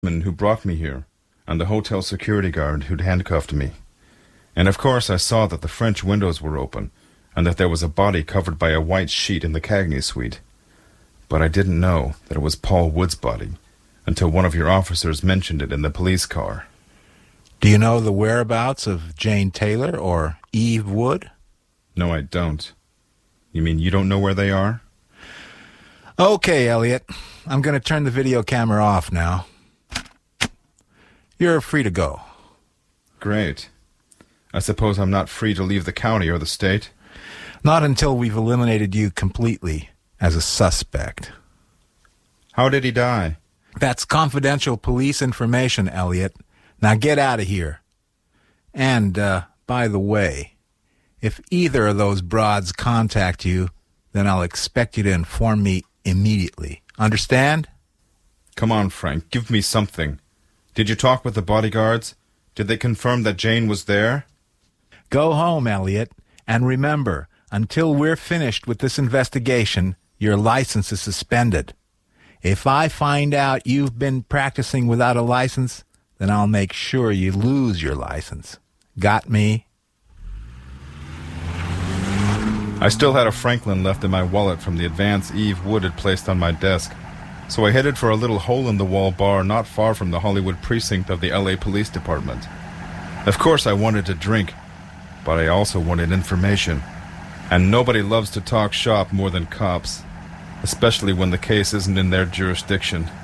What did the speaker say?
man who brought me here, and the hotel security guard who'd handcuffed me. And of course I saw that the French windows were open, and that there was a body covered by a white sheet in the Cagney suite. But I didn't know that it was Paul Wood's body, until one of your officers mentioned it in the police car. Do you know the whereabouts of Jane Taylor or Eve Wood? No, I don't. You mean you don't know where they are? Okay, Elliot. I'm going to turn the video camera off now. You're free to go. Great. I suppose I'm not free to leave the county or the state? Not until we've eliminated you completely as a suspect. How did he die? That's confidential police information, Elliot. Now get out of here. And, by the way, if either of those broads contact you, then I'll expect you to inform me immediately. Understand? Come on, Frank, give me something. Did you talk with the bodyguards? Did they confirm that Jane was there? Go home, Elliot, and remember, until we're finished with this investigation, your license is suspended. If I find out you've been practicing without a license, then I'll make sure you lose your license. Got me? I still had a Franklin left in my wallet from the advance Eve Wood had placed on my desk, so I headed for a little hole-in-the-wall bar not far from the Hollywood precinct of the LA Police Department. Of course I wanted to drink, but I also wanted information, and nobody loves to talk shop more than cops, especially when the case isn't in their jurisdiction.